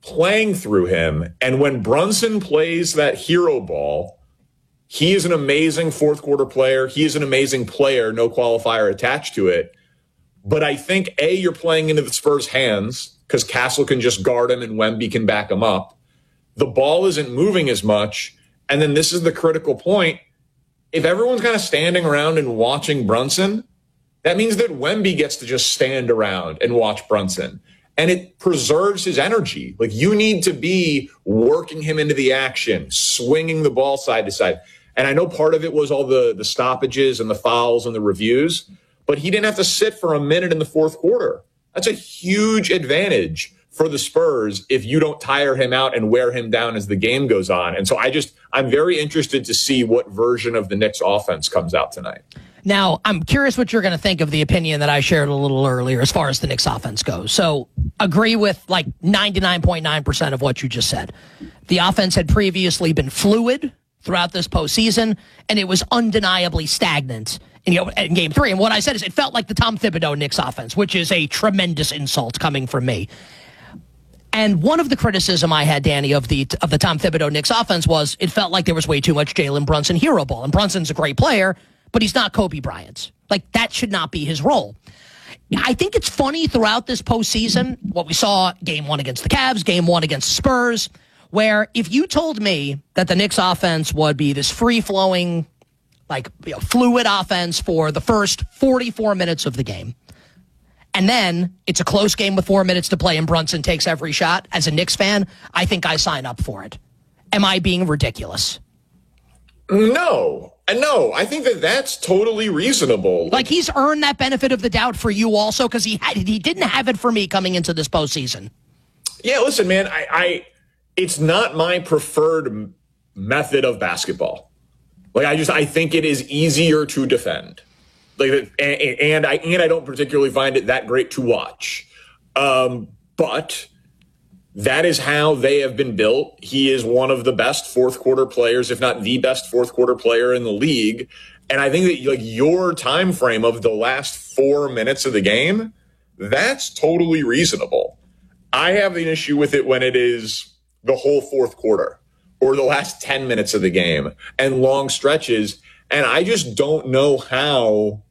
playing through him. And when Brunson plays that hero ball, he is an amazing fourth quarter player. He is an amazing player, no qualifier attached to it. But I think, A, you're playing into the Spurs' hands because Castle can just guard him and Wemby can back him up. The ball isn't moving as much. And then this is the critical point. If everyone's kind of standing around and watching Brunson, that means that Wemby gets to just stand around and watch Brunson. And it preserves his energy. Like, you need to be working him into the action, swinging the ball side to side. And I know part of it was all the stoppages and the fouls and the reviews, but he didn't have to sit for a minute in the fourth quarter. That's a huge advantage for the Spurs if you don't tire him out and wear him down as the game goes on. And so I'm very interested to see what version of the Knicks offense comes out tonight. Now, I'm curious what you're going to think of the opinion that I shared a little earlier as far as the Knicks offense goes. So agree with like 99.9% of what you just said. The offense had previously been fluid throughout this postseason, and it was undeniably stagnant in Game 3. And what I said is it felt like the Tom Thibodeau Knicks offense, which is a tremendous insult coming from me. And one of the criticism I had, Danny, of the Tom Thibodeau Knicks offense was it felt like there was way too much Jalen Brunson hero ball. And Brunson's a great player, but he's not Kobe Bryant. Like, that should not be his role. I think it's funny throughout this postseason, what we saw Game 1 against the Cavs, Game 1 against the Spurs, where if you told me that the Knicks offense would be this free-flowing, fluid offense for the first 44 minutes of the game, and then it's a close game with 4 minutes to play and Brunson takes every shot, as a Knicks fan, I think I sign up for it. Am I being ridiculous? No, I think that's totally reasonable. Like, he's earned that benefit of the doubt for you also, because he didn't have it for me coming into this postseason. Yeah, listen, man, it's not my preferred method of basketball. Like, I think it is easier to defend. Like, and I don't particularly find it that great to watch. But that is how they have been built. He is one of the best fourth quarter players, if not the best fourth quarter player in the league. And I think that, like, your time frame of the last 4 minutes of the game, that's totally reasonable. I have an issue with it when it is the whole fourth quarter or the last 10 minutes of the game and long stretches. And I just don't know how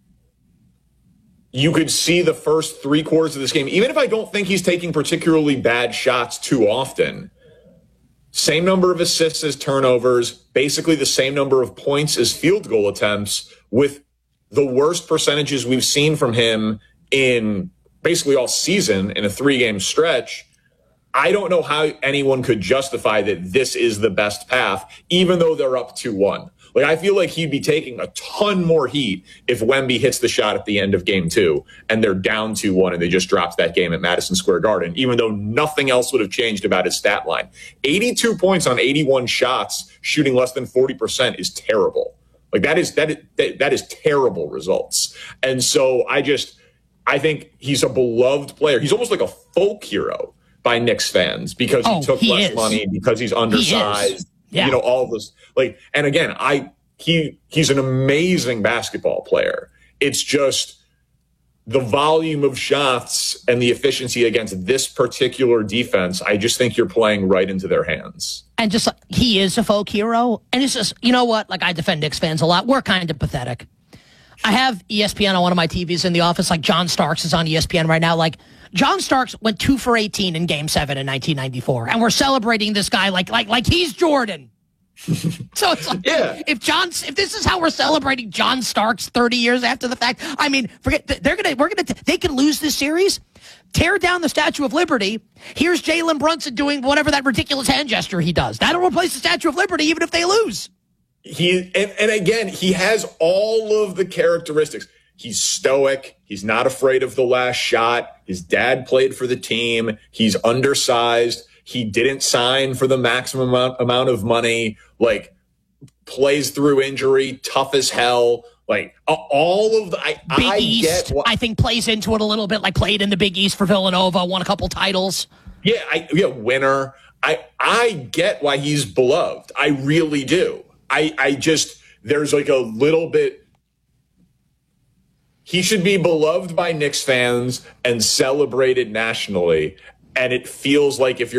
you could see the first 3 quarters of this game, even if I don't think he's taking particularly bad shots too often. Same number of assists as turnovers, basically the same number of points as field goal attempts, with the worst percentages we've seen from him in basically all season in a 3-game stretch. I don't know how anyone could justify that this is the best path, even though they're up 2-1. Like, I feel like he'd be taking a ton more heat if Wemby hits the shot at the end of Game 2 and they're down 2-1 and they just dropped that game at Madison Square Garden, even though nothing else would have changed about his stat line. 82 points on 81 shots, shooting less than 40% is terrible. Like, that is terrible results. And so I think he's a beloved player. He's almost like a folk hero by Knicks fans because he took less money, because he's undersized. Yeah. All of this. And again, he's an amazing basketball player. It's just the volume of shots and the efficiency against this particular defense. I just think you're playing right into their hands. And just, he is a folk hero. And it's just, you know what? Like, I defend Knicks fans a lot. We're kind of pathetic. I have ESPN on one of my TVs in the office. Like, John Starks is on ESPN right now. Like, John Starks went 2 for 18 in Game 7 in 1994, and we're celebrating this guy like he's Jordan. So it's like, yeah. If this is how we're celebrating John Starks 30 years after the fact, I mean, forget they can lose this series, tear down the Statue of Liberty. Here's Jalen Brunson doing whatever that ridiculous hand gesture he does. That'll replace the Statue of Liberty, even if they lose. And again, he has all of the characteristics. He's stoic. He's not afraid of the last shot. His dad played for the team. He's undersized. He didn't sign for the maximum amount of money. Like, plays through injury, tough as hell. Like, all of the Big East, I think, plays into it a little bit. Like, played in the Big East for Villanova, won a couple titles. Yeah, winner. I get why he's beloved. I really do. I just, there's like a little bit. He should be beloved by Knicks fans and celebrated nationally. And it feels like if you're